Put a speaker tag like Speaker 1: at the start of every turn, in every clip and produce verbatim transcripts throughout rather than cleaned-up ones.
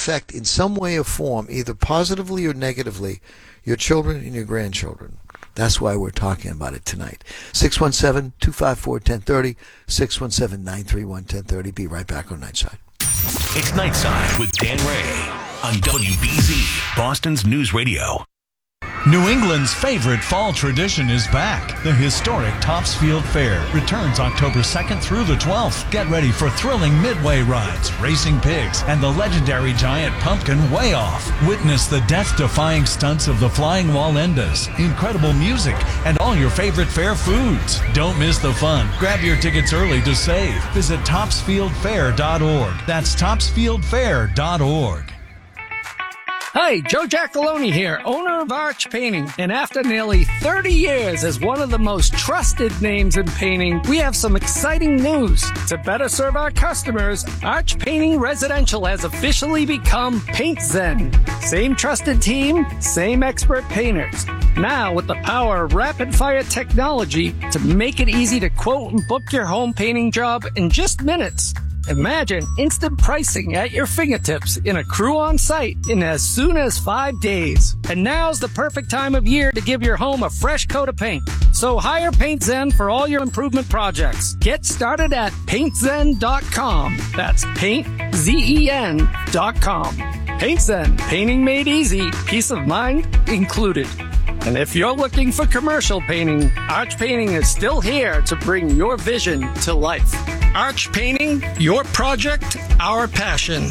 Speaker 1: affect in some way or form, either positively or negatively, your children and your grandchildren. That's why we're talking about it tonight. six one seven, two five four, one zero three zero, six one seven, nine three one, one zero three zero. Be right back on Nightside.
Speaker 2: It's Nightside with Dan Ray on W B Z, Boston's News Radio.
Speaker 3: New England's favorite fall tradition is back. The historic Topsfield Fair returns October second through the twelfth. Get ready for thrilling midway rides, racing pigs, and the legendary giant pumpkin Way Off. Witness the death-defying stunts of the flying Wallendas, incredible music, and all your favorite fair foods. Don't miss the fun. Grab your tickets early to save. Visit topsfield fair dot org. That's topsfield fair dot org.
Speaker 4: Hi, Joe Giacalone here, owner of Arch Painting. And after nearly thirty years as one of the most trusted names in painting, we have some exciting news. To better serve our customers, Arch Painting Residential has officially become Paint Zen. Same trusted team, same expert painters. Now, with the power of rapid-fire technology to make it easy to quote and book your home painting job in just minutes. Imagine instant pricing at your fingertips in a crew on site in as soon as five days. And now's the perfect time of year to give your home a fresh coat of paint. So hire Paint Zen for all your improvement projects. Get started at paint zen dot com. That's paint zen dot com. Paint Zen, painting made easy, peace of mind included. And if you're looking for commercial painting, Arch Painting is still here to bring your vision to life. Arch Painting, your project, our passion.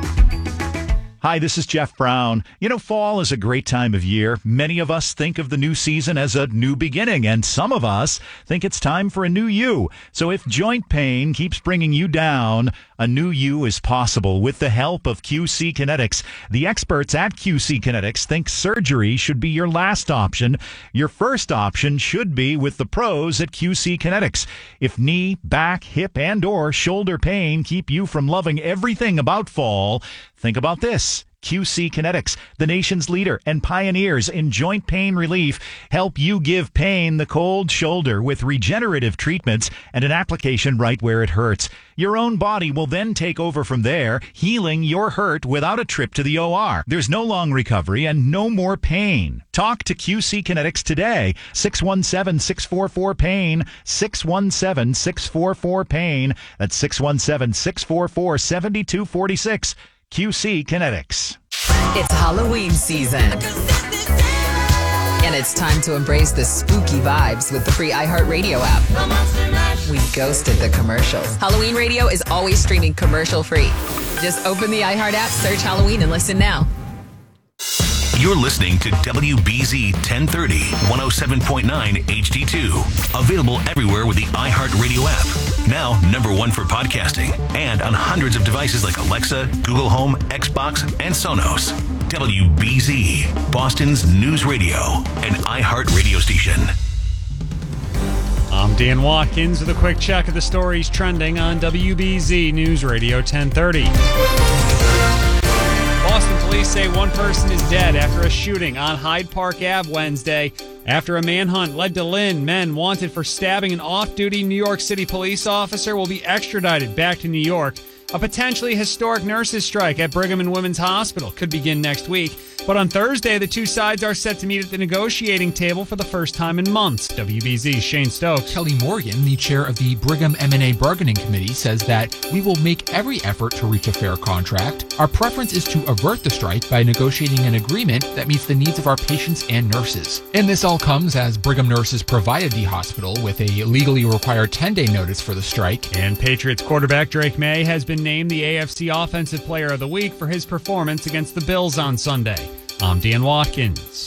Speaker 5: Hi, this is Jeff Brown. You know, fall is a great time of year. Many of us think of the new season as a new beginning, and some of us think it's time for a new you. So if joint pain keeps bringing you down, a new you is possible with the help of Q C Kinetics. The experts at Q C Kinetics think surgery should be your last option. Your first option should be with the pros at Q C Kinetics. If knee, back, hip, and or shoulder pain keep you from loving everything about fall, think about this. Q C Kinetics, the nation's leader and pioneers in joint pain relief, help you give pain the cold shoulder with regenerative treatments and an application right where it hurts. Your own body will then take over from there, healing your hurt without a trip to the O R. There's no long recovery and no more pain. Talk to Q C Kinetics today. six one seven, six four four, pain. six one seven, six four four, pain. That's six one seven, six four four, seven two four six. Q C Kinetics.
Speaker 6: It's Halloween season. And it's time to embrace the spooky vibes with the free iHeartRadio app. We ghosted the commercials. Halloween Radio is always streaming commercial free. Just open the iHeart app, search Halloween, and listen now.
Speaker 2: You're listening to W B Z ten thirty, one oh seven point nine H D two. Available everywhere with the iHeartRadio app. Now number one for podcasting. And on hundreds of devices like Alexa, Google Home, Xbox, and Sonos. W B Z, Boston's News Radio, an iHeartRadio station.
Speaker 7: I'm Dan Watkins with a quick check of the stories trending on W B Z News Radio ten thirty. Boston police say one person is dead after a shooting on Hyde Park Avenue Wednesday. After a manhunt led to Lynn, men wanted for stabbing an off-duty New York City police officer will be extradited back to New York. A potentially historic nurses' strike at Brigham and Women's Hospital could begin next week. But on Thursday, the two sides are set to meet at the negotiating table for the first time in months. W B Z's Shane Stokes.
Speaker 8: Kelly Morgan, the chair of the Brigham M and A Bargaining Committee, says that we will make every effort to reach a fair contract. Our preference is to avert the strike by negotiating an agreement that meets the needs of our patients and nurses. And this all comes as Brigham nurses provided the hospital with a legally required ten-day notice for the strike.
Speaker 7: And Patriots quarterback Drake May has been named the A F C Offensive Player of the Week for his performance against the Bills on Sunday. I'm Dan Watkins.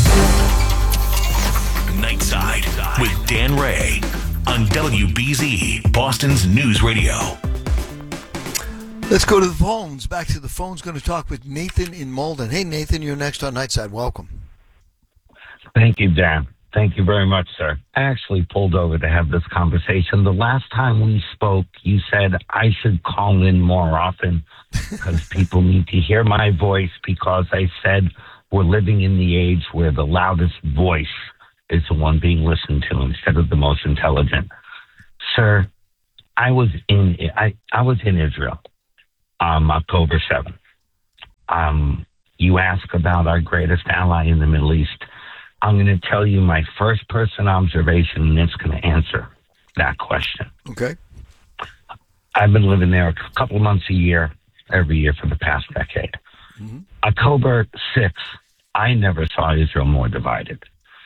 Speaker 2: Nightside with Dan Ray on W B Z, Boston's News Radio.
Speaker 1: Let's go to the phones. Back to the phones. Going to talk with Nathan in Malden. Hey, Nathan, you're next on Nightside. Welcome.
Speaker 9: Thank you, Dan. Thank you very much, sir. I actually pulled over to have this conversation. The last time we spoke, you said I should call in more often because people need to hear my voice, because I said we're living in the age where the loudest voice is the one being listened to instead of the most intelligent. Sir, I was in I, I was in Israel on October seventh. Um, you ask about our greatest ally in the Middle East. I'm going to tell you my first person observation, and it's going to answer that question.
Speaker 1: Okay.
Speaker 9: I've been living there a couple of months a year, every year for the past decade. Mm-hmm. October sixth, I never saw Israel more divided.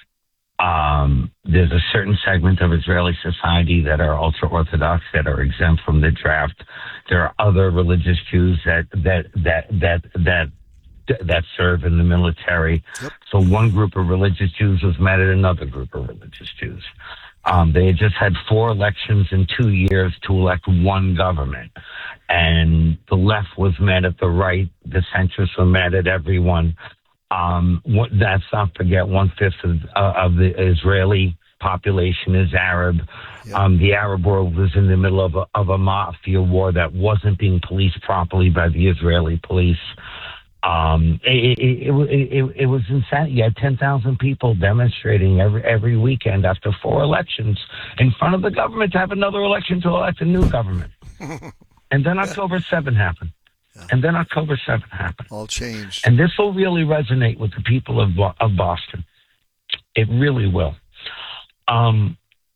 Speaker 9: Um, there's a certain segment of Israeli society that are ultra-Orthodox, that are exempt from the draft. There are other religious Jews that that that that that that serve in the military. Yep. So one group of religious Jews was mad at another group of religious Jews. Um, they had just had four elections in two years to elect one government. And the left was mad at the right. The centrists were mad at everyone. Um, what, let's not forget, one-fifth of, uh, of the Israeli population is Arab. Yep. Um, the Arab world was in the middle of a, of a mafia war that wasn't being policed properly by the Israeli police. Um, it, it, it, it, it was insane. You had ten thousand people demonstrating every every weekend after four elections in front of the government to have another election to elect a new government. And then October seventh happened. Yeah. And then October seventh happened.
Speaker 1: All changed.
Speaker 9: And this will really resonate with the people of of Boston. It really will. Um,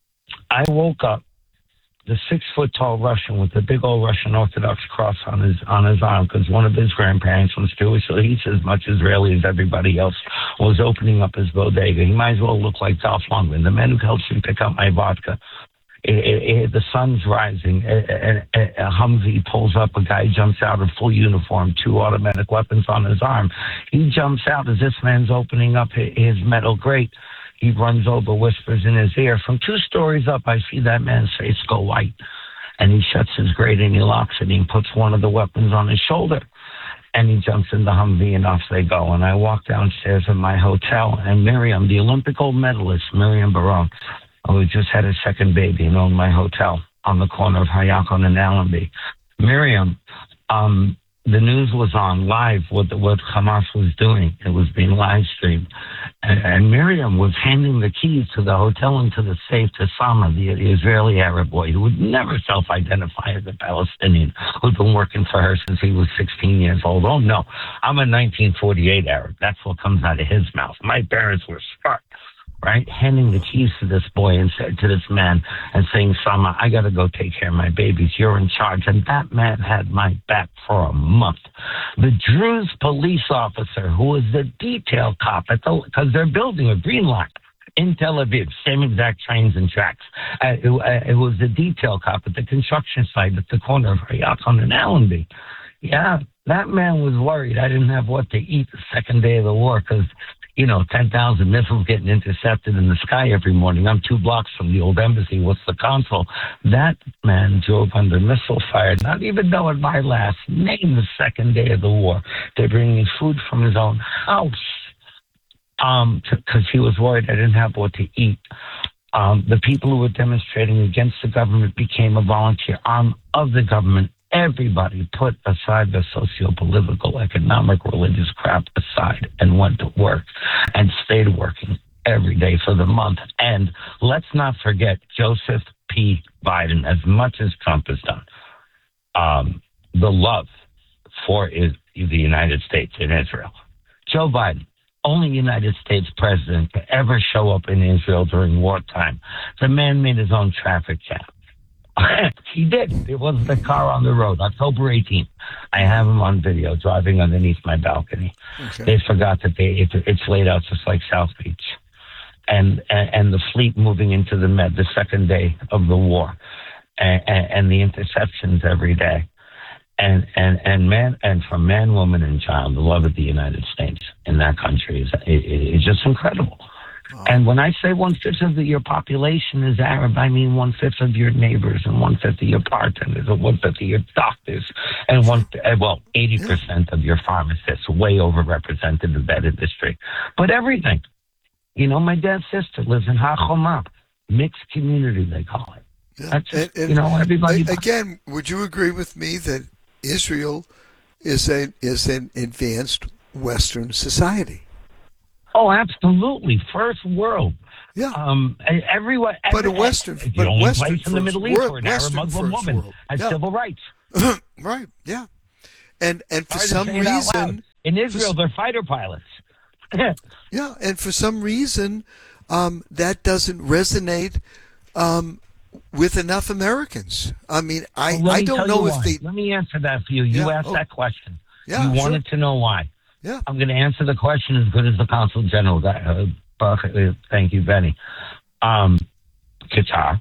Speaker 9: I woke up, the six-foot-tall Russian with the big old Russian Orthodox cross on his on his arm, because one of his grandparents was Jewish, so he's as much Israeli as everybody else, was opening up his bodega. He might as well look like Dolph Lundgren, the man who helps me pick up my vodka. It, it, it, the sun's rising. A, a, a, a Humvee pulls up. A guy jumps out in full uniform, two automatic weapons on his arm. He jumps out as this man's opening up his metal grate. He runs over, whispers in his ear. From two stories up, I see that man's face go white. And he shuts his grate and he locks it. And he puts one of the weapons on his shoulder. And he jumps in the Humvee and off they go. And I walk downstairs in my hotel. And Miriam, the Olympic gold medalist, Miriam Barone, who just had a second baby and owned my hotel on the corner of Hayakon and Allenby. Miriam, um, the news was on live what the, what Hamas was doing. It was being live streamed. And, and Miriam was handing the keys to the hotel and to the safe to Sama, the, the Israeli Arab boy, who would never self-identify as a Palestinian, who'd been working for her since he was sixteen years old. Oh, no, I'm a nineteen forty-eight Arab. That's what comes out of his mouth. My parents were smart. Right, handing the keys to this boy and said to this man and saying, Sama, I got to go take care of my babies. You're in charge. And that man had my back for a month. The Druze police officer, who was the detail cop at the, because they're building a green line in Tel Aviv, same exact trains and tracks. Uh, it, uh, it was the detail cop at the construction site at the corner of Hayakon and Allenby. Yeah, that man was worried I didn't have what to eat the second day of the war because, you know, ten thousand missiles getting intercepted in the sky every morning. I'm two blocks from the old embassy. What's the consul? That man drove under missile fire, not even knowing my last name the second day of the war. They're bringing food from his own house um, because he was worried I didn't have what to eat. Um, the people who were demonstrating against the government became a volunteer arm of the government. Everybody put aside the socio-political, economic, religious crap aside and went to work and stayed working every day for the month. And let's not forget Joseph P. Biden, as much as Trump has done, um, the love for is, the United States and Israel. Joe Biden, only United States president to ever show up in Israel during wartime. The man made his own traffic jam. He did. It wasn't a car on the road. October eighteenth. I have him on video driving underneath my balcony. Okay. They forgot that they it, it's laid out just like South Beach. And, and and the fleet moving into the Med the second day of the war. And, and, and the interceptions every day. And and and man and for man, woman, and child, the love of the United States in that country is it, is just incredible. Wow. And when I say one-fifth of the, your population is Arab, I mean one-fifth of your neighbors and one-fifth of your bartenders and one-fifth of your doctors and one, well, eighty percent of your pharmacists, way overrepresented in that industry. But everything. You know, my dad's sister lives in HaChoma, mixed community, they call it.
Speaker 1: Yeah.
Speaker 9: That's just,
Speaker 1: and, and
Speaker 9: you know, everybody.
Speaker 1: Again, would you agree with me that Israel is a is an advanced Western society?
Speaker 9: Oh, absolutely. First world.
Speaker 1: Yeah.
Speaker 9: Um, everyone.
Speaker 1: But a Western,
Speaker 9: the
Speaker 1: but
Speaker 9: only
Speaker 1: Western
Speaker 9: place in the Middle East where an Arab Muslim woman
Speaker 1: world.
Speaker 9: has
Speaker 1: Yeah.
Speaker 9: civil rights.
Speaker 1: Right. Yeah. And and for
Speaker 9: Sorry
Speaker 1: some reason,
Speaker 9: In Israel, they're fighter pilots.
Speaker 1: Yeah, and for some reason, um, that doesn't resonate um, with enough Americans. I mean, I,
Speaker 9: well,
Speaker 1: I don't know if
Speaker 9: why.
Speaker 1: they...
Speaker 9: Let me answer that for you. You
Speaker 1: Yeah,
Speaker 9: asked
Speaker 1: oh.
Speaker 9: that question.
Speaker 1: Yeah,
Speaker 9: you
Speaker 1: sure.
Speaker 9: wanted to know why.
Speaker 1: Yeah.
Speaker 9: I'm going to answer the question as good as the Consul General. Uh, uh, thank you, Benny. Um, Qatar,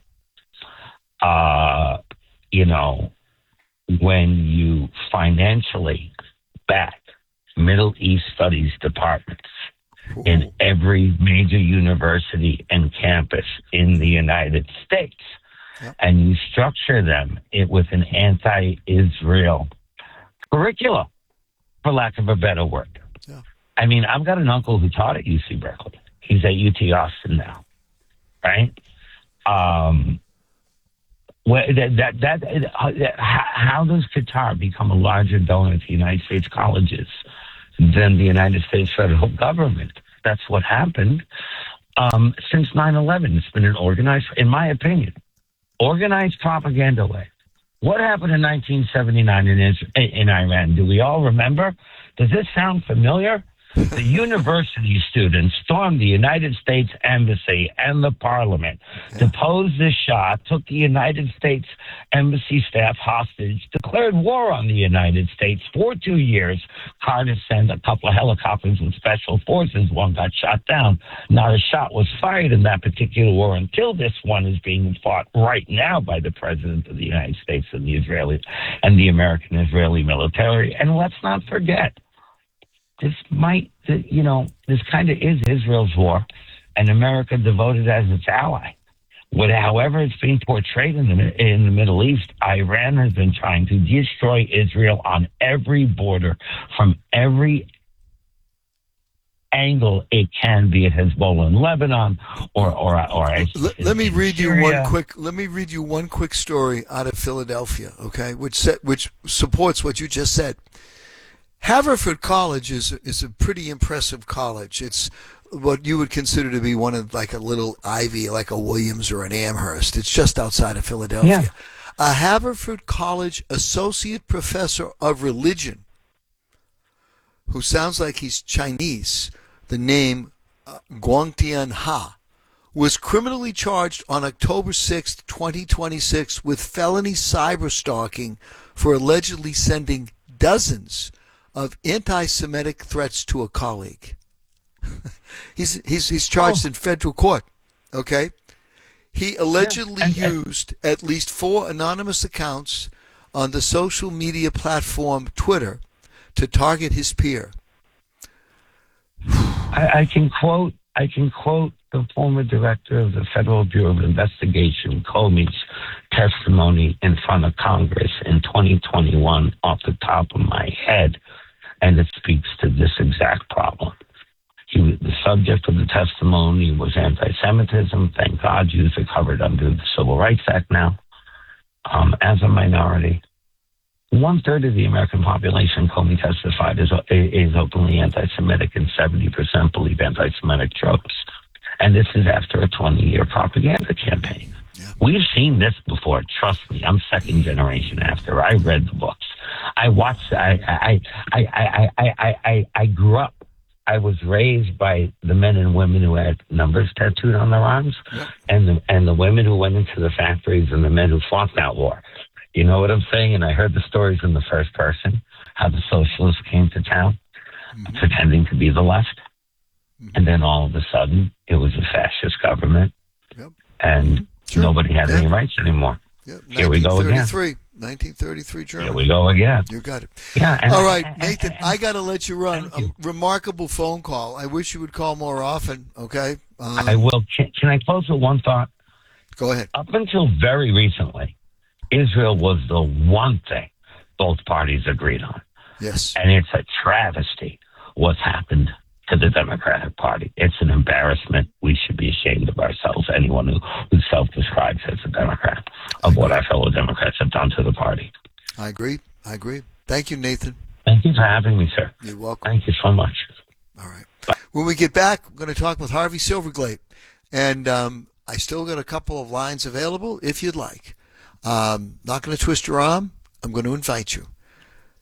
Speaker 9: uh, you know, when you financially back Middle East Studies departments in every major university and campus in the United States, yep. and you structure them it with an anti-Israel curriculum, for lack of a better word. Yeah. I mean, I've got an uncle who taught at U C Berkeley. He's at U T Austin now, right? Um, well, that, that, that, that, how does Qatar become a larger donor to United States colleges than the United States federal government? That's what happened. Um, since nine eleven, it's been an organized, in my opinion, organized propaganda way. What happened in nineteen seventy-nine in, Israel, in Iran? Do we all remember? Does this sound familiar? The university students stormed the United States Embassy and the Parliament, deposed the Shah, took the United States Embassy staff hostage, declared war on the United States for two years. Carter sent a couple of helicopters with special forces. One got shot down. Not a shot was fired in that particular war until this one is being fought right now by the President of the United States and the Israeli and the American-Israeli military. And let's not forget, this might, you know, this kind of is Israel's war, and America devoted as its ally. What, however it's being portrayed in the, in the Middle East, Iran has been trying to destroy Israel on every border, from every angle it can, be it Hezbollah in Lebanon or or or.
Speaker 1: Let, let me read you one quick. Let me read you one quick story out of Philadelphia, okay, which set, which supports what you just said. Haverford College is is a pretty impressive college. It's what you would consider to be one of like a little Ivy, like a Williams or an Amherst. It's just outside of Philadelphia. Yeah. A Haverford College associate professor of religion, who sounds like he's Chinese, the name uh, Guangtian Ha, was criminally charged on October sixth, twenty twenty-six with felony cyberstalking for allegedly sending dozens of anti-Semitic threats to a colleague. he's he's he's charged oh. in federal court. Okay, he allegedly yeah. and, and, used at least four anonymous accounts on the social media platform Twitter to target his peer.
Speaker 9: I, I can quote. I can quote the former director of the Federal Bureau of Investigation, Comey's testimony in front of Congress in twenty twenty-one off the top of my head, and it speaks to this exact problem. He was, the subject of the testimony was anti-Semitism. Thank God Jews are covered under the Civil Rights Act now um, as a minority. One-third of the American population, Comey testified, is, is openly anti-Semitic, and seventy percent believe anti-Semitic tropes. And this is after a twenty-year propaganda campaign. Yeah. We've seen this before. Trust me, I'm second generation after. I read the books. I watched. I I I I I I I, I grew up. I was raised by the men and women who had numbers tattooed on their arms, yeah. and the and the women who went into the factories, and the men who fought that war. You know what I'm saying? And I heard the stories in the first person, how the socialists came to town, mm-hmm. pretending to be the left. Mm-hmm. And then all of a sudden, it was a fascist government. Yep. And sure. nobody had yeah. any rights anymore. Yep. Here we go again.
Speaker 1: nineteen thirty-three Germany.
Speaker 9: Here we go again.
Speaker 1: You got it.
Speaker 9: Yeah.
Speaker 1: All right, Nathan, I got to let you run. A remarkable phone call. I wish you would call more often, okay? Um,
Speaker 9: I will. Can, can I close with one thought?
Speaker 1: Go ahead.
Speaker 9: Up until very recently, Israel was the one thing both parties agreed on.
Speaker 1: Yes.
Speaker 9: And it's a travesty what's happened to the Democratic Party. It's an embarrassment. We should be ashamed of ourselves, anyone who, who self-describes as a Democrat, of what our fellow Democrats have done to the party.
Speaker 1: I agree. I agree. Thank you, Nathan.
Speaker 9: Thank you for having me, sir.
Speaker 1: You're welcome.
Speaker 9: Thank you so much.
Speaker 1: All right. Bye. When we get back, we're going to talk with Harvey Silverglate. And um, I still got a couple of lines available if you'd like. Um, not going to twist your arm. I'm going to invite you.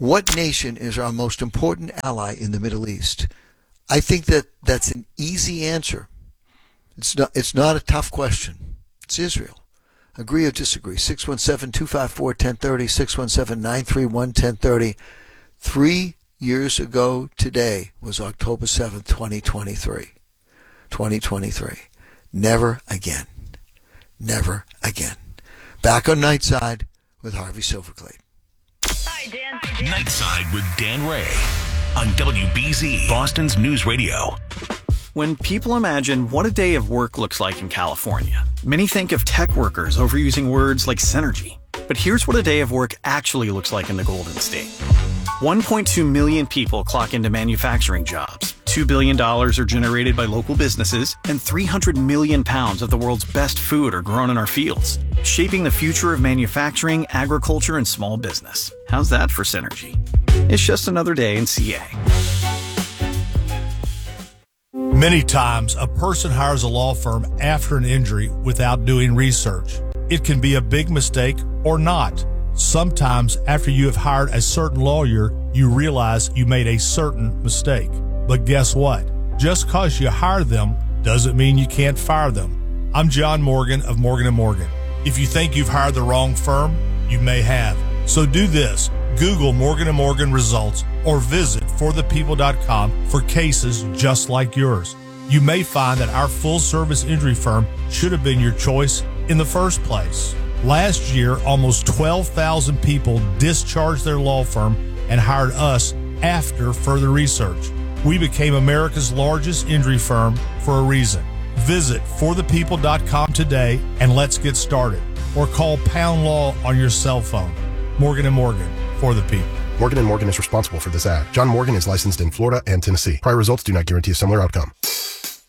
Speaker 1: What nation is our most important ally in the Middle East? I think that that's an easy answer. It's not, it's not a tough question. It's Israel. Agree or disagree? six one seven, two five four, one zero three zero, six one seven, nine three one, one zero three zero. Three years ago today was October seventh, twenty twenty-three. twenty twenty-three. Never again. Never again. Back on Nightside with Harvey Silverglade.
Speaker 2: Hi, Dan. Nightside with Dan Ray on W B Z, Boston's News Radio.
Speaker 10: When people imagine what a day of work looks like in California, many think of tech workers overusing words like synergy. But here's what a day of work actually looks like in the Golden State. one point two million people clock into manufacturing jobs. two billion dollars are generated by local businesses, and three hundred million pounds of the world's best food are grown in our fields, shaping the future of manufacturing, agriculture, and small business. How's that for synergy? It's just another day in C A.
Speaker 11: Many times, a person hires a law firm after an injury without doing research. It can be a big mistake or not. Sometimes, after you have hired a certain lawyer, you realize you made a certain mistake. But guess what? Just because you hire them doesn't mean you can't fire them. I'm John Morgan of Morgan and Morgan. If you think you've hired the wrong firm, you may have. So do this. Google Morgan and Morgan results or visit for the people dot com for cases just like yours. You may find that our full-service injury firm should have been your choice in the first place. Last year, almost twelve thousand people discharged their law firm and hired us after further research. We became America's largest injury firm for a reason. Visit for the people dot com today and let's get started. Or call Pound Law on your cell phone. Morgan and Morgan, for the people.
Speaker 12: Morgan and Morgan is responsible for this ad. John Morgan is licensed in Florida and Tennessee. Prior results do not guarantee a similar outcome.